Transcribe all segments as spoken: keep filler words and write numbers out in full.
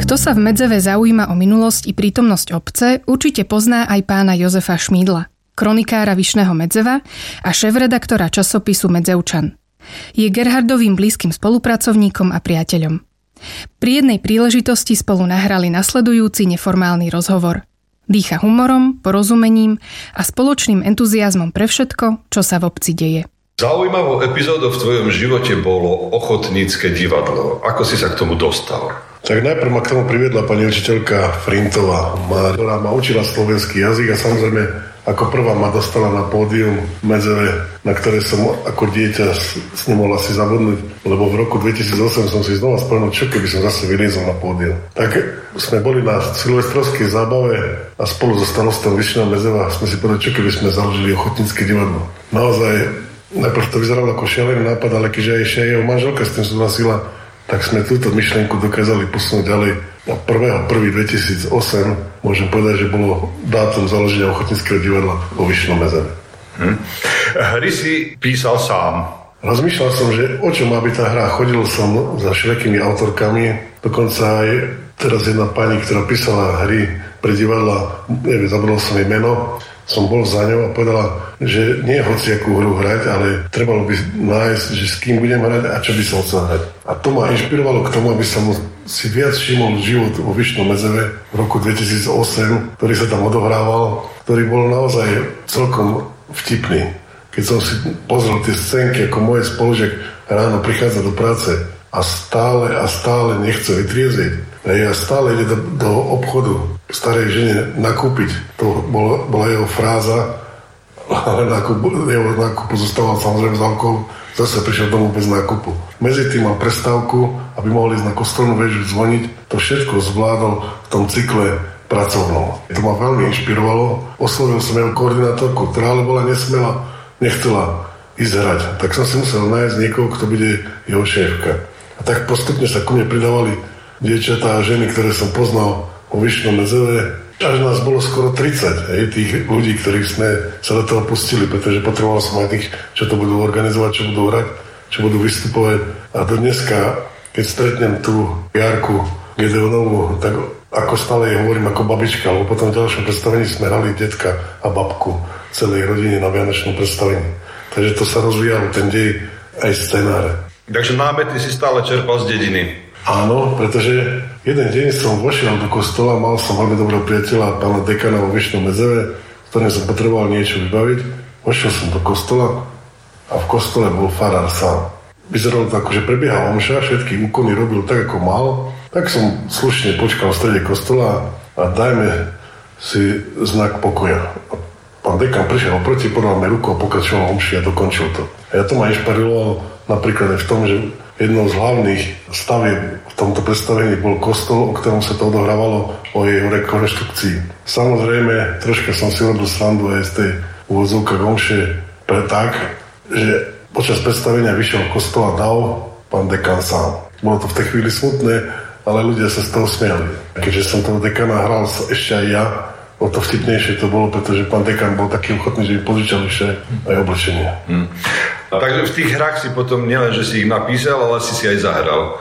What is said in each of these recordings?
Kto sa v Medzeve zaujíma o minulosť i prítomnosť obce, určite pozná aj pána Jozefa Šmídla, kronikára Vyšného Medzeva a šéfredaktora časopisu Medzevčan. Je Gerhardovým blízkym spolupracovníkom a priateľom. Pri jednej príležitosti spolu nahrali nasledujúci neformálny rozhovor. Dýcha humorom, porozumením a spoločným entuziazmom pre všetko, čo sa v obci deje. Zaujímavou epizódou v tvojom živote bolo ochotnícke divadlo. Ako si sa k tomu dostal? Tak najprv ma k tomu priviedla pani učiteľka Frintová, ktorá ma učila slovenský jazyk a samozrejme ako prvá ma dostala na pódium v Medzeve, na ktoré som ako dieťa s nemohol asi zabudnúť, lebo v roku dvetisícosem som si znova spomenul, čo keby som zase vyliezol na pódium. Tak sme boli na silvestrovskej zábave a spolu so starostom Vyšného Medzeva sme si povedali, čo keby sme založili ochotnícke divadlo. Naozaj, najprv to vyzeralo ako šialený nápad, ale keďže ešte aj jeho manželka s tým súhlasila, tak sme túto myšlienku dokázali posunúť ďalej. A prvého prvého dvetisícosem môžem povedať, že bolo dátum založenia ochotníckeho divadla vo Vyšnom Medzeve. Hm. Hry si písal sám. Rozmýšľal som, že o čo má byť tá hra. Chodil som za všelijakými autorkami. Dokonca aj teraz jedna pani, ktorá písala hry pre divadla, neviem, zabudol som jej meno, som bol za ňou a povedala, že nie hociakú hru hrať, ale trebalo by nájsť, že s kým budem hrať a čo by som chcel hrať. A to ma inšpirovalo k tomu, aby som si viac všimol život vo Vyšnom Medzeve v roku dvetisícosem, ktorý sa tam odohrával, ktorý bol naozaj celkom vtipný. Keď som si pozrel tie scénky, ako môj spolužiak ráno prichádza do práce a stále a stále nechce vytriezieť. A stále ide do, do obchodu starej žene nakúpiť. To bola, bola jeho fráza, ale nákup, jeho nákupu zostával samozrejme z alkoholu. Zase prišiel domov bez nákupu. Medzi tým mal prestávku, aby mohol ísť na kostolnú väžu zvoniť. To všetko zvládol v tom cykle pracovnom. To ma veľmi inšpirovalo. Oslovil som jeho koordinátorku, ktorá ale bola nesmelá, nechcela ísť hrať. Tak som si musel nájsť niekoho, kto bude jeho šéfka. A tak postupne sa ku mne pridávali dievčatá a ženy, ktoré som poznal vo Vyšnom Medzeve. Až nás bolo skoro tridsať, hej, tých ľudí, ktorých sme sa do toho pustili, pretože potreboval som aj tých, čo to budú organizovať, čo budú hrať, čo budú vystupovať. A do dneska, keď stretnem tú Jarku Gedeonovú, tak ako stále jej hovorím ako babička, lebo potom v ďalšom predstavení sme hrali detka a babku celej rodine na vianočnom predstavení. Takže to sa rozvíjalo, ten dej aj scenáre. Takže námety si stále čerpal z dediny. Áno, pretože jeden deň som vošiel do kostola, mal som veľmi dobrého priateľa, pána dekana vo Vyšnom Medzeve, s ktorým som potreboval niečo vybaviť. Vošiel som do kostola a v kostole bol farár sám. Vyzeralo to ako, že prebiehal omša, všetky úkony robil tak, ako mal. Tak som slušne počkal v strede kostola a dajme si znak pokoja. A pán dekan prišiel oproti, podal mi ruku a pokračoval omši a dokončil to. A ja to ma inšpirovalo napríklad aj v tom, že jednou z hlavných stavieb v tomto predstavení bol kostol, o ktorom sa to odohrávalo, o jeho rekonštrukcii. Samozrejme, troška som si robil srandu aj z tej úvodzovka omše pre tak, že počas predstavenia vyšiel kostola dal pán dekan sám. Bolo to v tej chvíli smutné, ale ľudia sa z toho smiali. Keďže som toho dekana hral ešte aj ja, o to vtipnejšie to bolo, pretože pán dekan bol taký ochotný, že mi požičal ešte aj oblečenie. Hmm. Takže v tých hrách si potom nielen, že si ich napísal, ale si si aj zahral.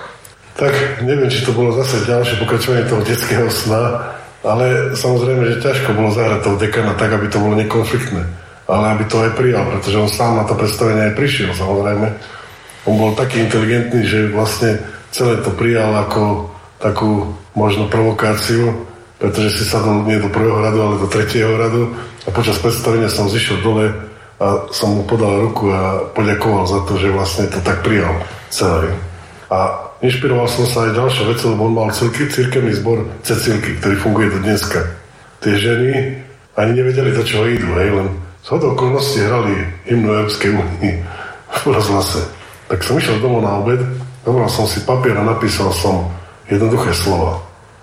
Tak neviem, či to bolo zase ďalšie pokračovanie toho detského sna, ale samozrejme, že ťažko bolo zahrať toho dekana tak, aby to bolo nekonfliktné. Ale aby to aj prijal, pretože on sám na to predstavenie aj prišiel, samozrejme. On bol taký inteligentný, že vlastne celé to prijal ako takú možno provokáciu, pretože si sadol nie do prvého radu, ale do tretieho radu a počas predstavenia som zišiel dole a som mu podal ruku a poďakoval za to, že vlastne to tak prijal celé. A inšpiroval som sa aj ďalšie veci, lebo on mal cirkevný zbor Cecilky, ktorý funguje do dneska. Tie ženy ani nevedeli, do čoho idú, hej, len z hodou okolností hrali hymnu Európskej únie v rozhlase. Tak som išiel domov na obed, zobral som si papier a napísal som jednoduché slova.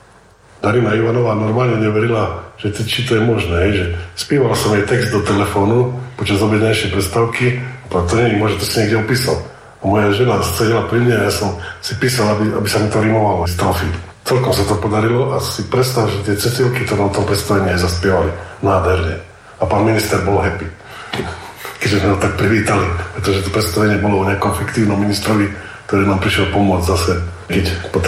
Darina Ivanová normálne neverila, že či to je možné, hej, že spieval som jej text do telefónu počas obednejšej prestávky a to nie, môže to si niekde opísal. A moja žena sedela pri mne a ja som si písal, aby, aby sa mi to rimovalo z trofy. Celkom sa to podarilo a si predstav, že tie Cecilky, ktoré na tom predstavení aj zaspievali nádherne. A pán minister bol happy, keďže sme ho tak privítali, pretože to predstavenie bolo o nejakom fiktívnom ministrovi, ktorý nám prišiel pomôcť zase, keď